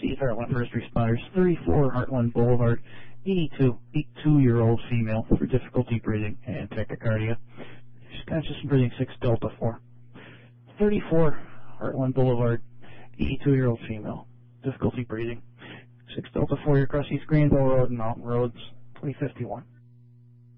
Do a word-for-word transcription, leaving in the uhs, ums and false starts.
East Heartland First Responders, thirty-four Heartland Boulevard, eighty-two-year-old female for difficulty breathing and tachycardia. She's conscious and breathing six Delta four. thirty-four Heartland Boulevard, eighty-two-year-old female, difficulty breathing, six Delta four across East Greenville Road and Mountain Roads, twenty fifty-one.